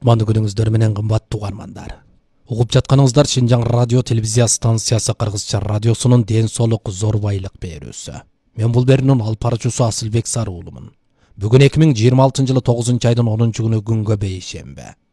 Кутманды күнүңүздөр менен кымбаттуу угармандар. Угуп жатканыңыздар Шинжаң радио телевизия станциясы Кыргызча радиосунун ден соолук зор байлык берүүсү. Мен бул берүүнүн алып баруучусу Асылбек Сарыулумун. Бүгүн 2026 жылы 9 айдын 10 күнү күнгө бейшембе.